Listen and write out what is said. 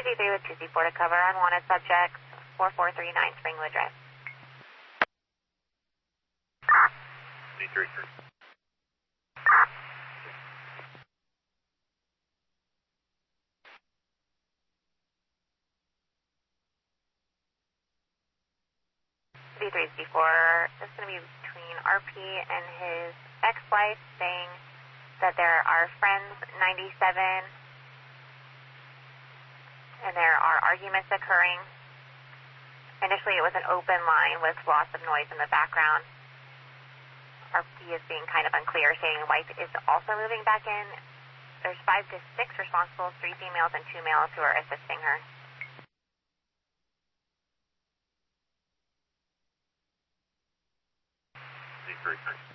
333 with 2C4 to cover unwanted subjects, 4439 Springwood Drive. D33. D3C4, this is going to be between RP and his ex-wife, saying that there are friends 97 and there are arguments occurring. Initially it was an open line with lots of noise in the background. RP is being kind of unclear, saying wife is also moving back in. There's 5 to 6 responsibles, 3 females and 2 males who are assisting her. D33.